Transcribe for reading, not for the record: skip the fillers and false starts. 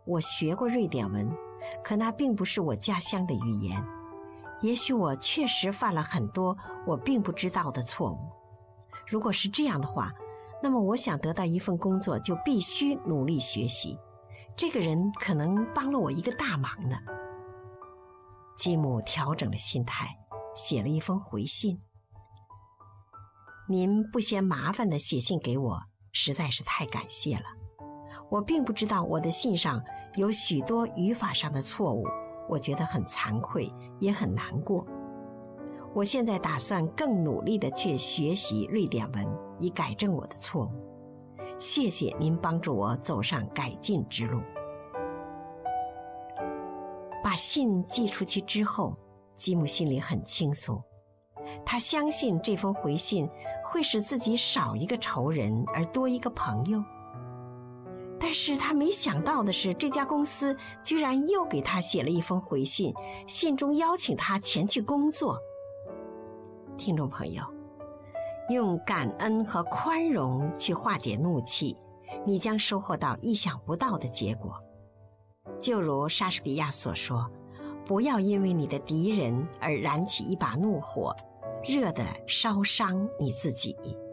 我学过瑞典文，可那并不是我家乡的语言。也许我确实犯了很多我并不知道的错误。如果是这样的话，那么我想得到一份工作就必须努力学习。这个人可能帮了我一个大忙呢。吉姆调整了心态，写了一封回信。您不嫌麻烦地写信给我，实在是太感谢了。我并不知道我的信上有许多语法上的错误，我觉得很惭愧，也很难过。我现在打算更努力地去学习瑞典文，以改正我的错误。谢谢您帮助我走上改进之路。把信寄出去之后，吉姆心里很轻松。他相信这封回信会使自己少一个仇人而多一个朋友。但是他没想到的是，这家公司居然又给他写了一封回信，信中邀请他前去工作。听众朋友，用感恩和宽容去化解怒气，你将收获到意想不到的结果。就如莎士比亚所说，不要因为你的敌人而燃起一把怒火，热得烧伤你自己。